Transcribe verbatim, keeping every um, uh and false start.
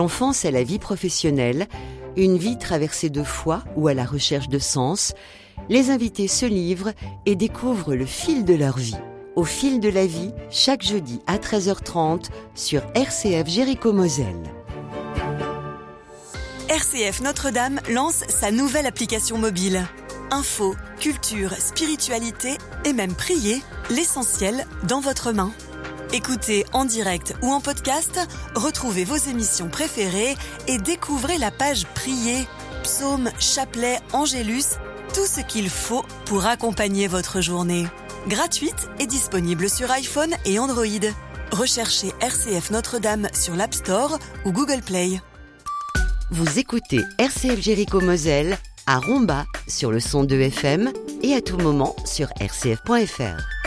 L'enfance et la vie professionnelle, une vie traversée de foi ou à la recherche de sens, les invités se livrent et découvrent le fil de leur vie. Au fil de la vie, chaque jeudi à treize heures trente sur R C F Jéricho-Moselle. R C F Notre-Dame lance sa nouvelle application mobile. Info, culture, spiritualité et même prier, l'essentiel dans votre main. Écoutez en direct ou en podcast, retrouvez vos émissions préférées et découvrez la page Prier, psaumes, chapelets, angélus, tout ce qu'il faut pour accompagner votre journée. Gratuite et disponible sur iPhone et Android. Recherchez R C F Notre-Dame sur l'App Store ou Google Play. Vous écoutez R C F Jéricho-Moselle à Romba sur le cent deux F M et à tout moment sur r c f point f r.